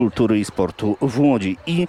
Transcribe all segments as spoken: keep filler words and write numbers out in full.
Kultury i Sportu w Łodzi. I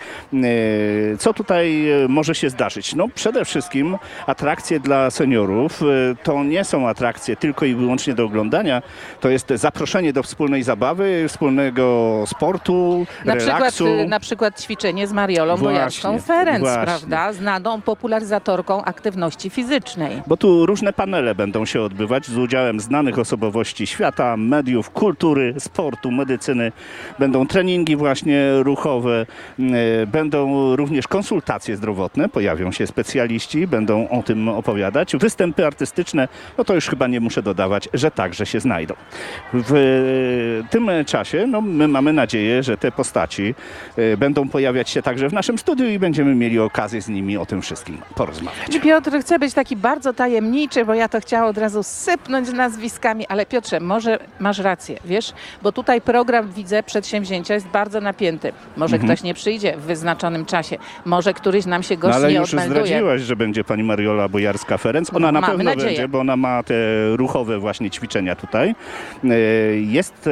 e, co tutaj może się zdarzyć? No przede wszystkim atrakcje dla seniorów. E, to nie są atrakcje tylko i wyłącznie do oglądania. To jest zaproszenie do wspólnej zabawy, wspólnego sportu, Na relaksu. przykład, na przykład ćwiczenie z Mariolą Właśnie, Bojarską-Ferenc, właśnie. prawda? Znaną popularyzatorką aktywności fizycznej. Bo tu różne panele będą się odbywać z udziałem znanych osobowości świata, mediów, kultury, sportu, medycyny. Będą treningi właśnie ruchowe, e, będą również konsultacje zdrowotne, pojawią się specjaliści, będą o tym opowiadać. Występy artystyczne, no to już chyba nie muszę dodawać, że także się znajdą. W e, tym czasie no, my mamy nadzieję, że te postaci e, będą pojawiać się także w naszym studiu i będziemy mieli okazję z nimi o tym wszystkim porozmawiać. I Piotr chce być taki bardzo tajemniczy, bo ja to chciałam od razu sypnąć nazwiskami, ale Piotrze, może masz rację, wiesz, bo tutaj program, widzę, przedsięwzięcia jest bardzo napięty. Może Mhm. ktoś nie przyjdzie w wyznaczonym czasie, może któryś nam się No, gość ale nie już odmelduje. zdradziłaś, że będzie pani Mariola Bojarska-Ferenc. Ona No, na mamy pewno nadzieję. będzie, bo ona ma te ruchowe właśnie ćwiczenia tutaj. E, Jest e,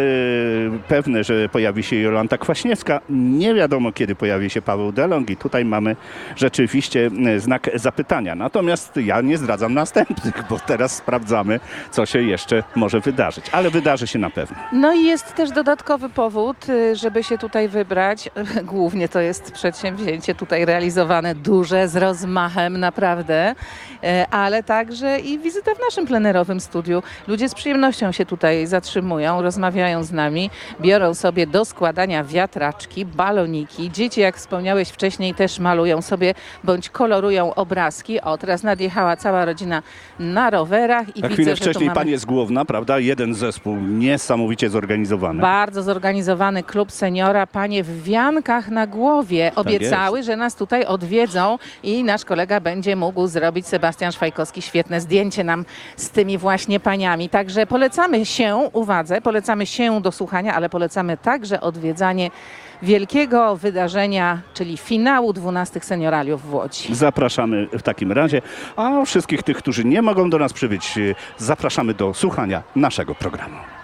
pewne, że pojawi się Jolanta Kwaśniewska. Nie wiadomo, kiedy pojawi się Paweł Delong i tutaj mamy rzeczywiście e, znak zapytania. Natomiast ja nie zdradzam następnych, bo teraz sprawdzamy, co się jeszcze może wydarzyć. Ale wydarzy się na pewno. No i jest też dodatkowy powód, y, żeby się tutaj wybrać. Głównie to jest przedsięwzięcie tutaj realizowane duże, z rozmachem naprawdę, e, ale także i wizyta w naszym plenerowym studiu. Ludzie z przyjemnością się tutaj zatrzymują, rozmawiają z nami, biorą sobie do składania wiatraczki, baloniki. Dzieci, jak wspomniałeś wcześniej, też malują sobie bądź kolorują obrazki. O, teraz nadjechała cała rodzina na rowerach i Na widzę, chwilę że tu wcześniej mamy... pan jest Główna, prawda? Jeden zespół niesamowicie zorganizowany. Bardzo zorganizowany klub seniora. Panie w wiankach na głowie obiecały, że nas tutaj odwiedzą i nasz kolega będzie mógł zrobić, Sebastian Szwajkowski, świetne zdjęcie nam z tymi właśnie paniami. Także polecamy się uwadze, polecamy się do słuchania, ale polecamy także odwiedzanie wielkiego wydarzenia, czyli finału dwunastych senioraliów w Łodzi. Zapraszamy w takim razie, a wszystkich tych, którzy nie mogą do nas przybyć, zapraszamy do słuchania naszego programu.